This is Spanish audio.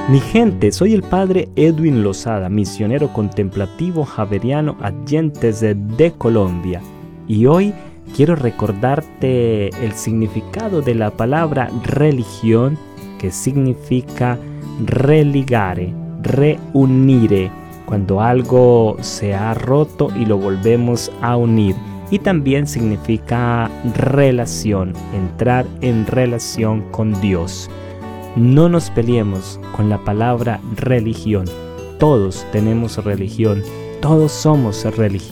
Mi gente, soy el padre Edwin Lozada, misionero contemplativo javeriano Adyentes de Colombia. Y hoy quiero recordarte el significado de la palabra religión, que significa religare, reunire, cuando algo se ha roto y lo volvemos a unir. Y también significa relación, entrar en relación con Dios. No nos peleemos con la palabra religión. Todos tenemos religión, todos somos religión.